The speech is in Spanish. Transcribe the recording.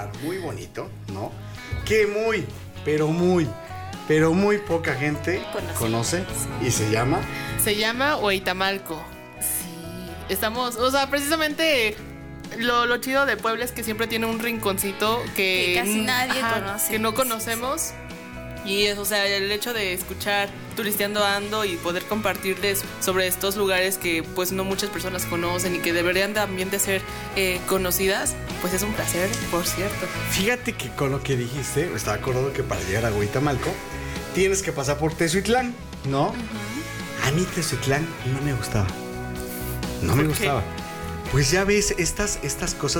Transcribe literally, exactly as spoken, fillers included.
lugar muy bonito, ¿no? Que muy, pero muy, pero muy poca gente conoce y se llama... Se llama Hueytamalco. Sí, estamos, o sea, precisamente lo, lo chido de Puebla es que siempre tiene un rinconcito que, que casi nadie ajá, conoce. que no conocemos. Y es, o sea, el hecho de escuchar Turisteando Ando y poder compartirles sobre estos lugares que pues no muchas personas conocen y que deberían también de ser eh, conocidas, pues es un placer, por cierto. Fíjate que con lo que dijiste, me estaba acordando que para llegar a Hueytamalco tienes que pasar por Tezuitlán, ¿no? Uh-huh. A mí Tezuitlán no me gustaba. No me gustaba. Pues ya ves, estas, estas cosas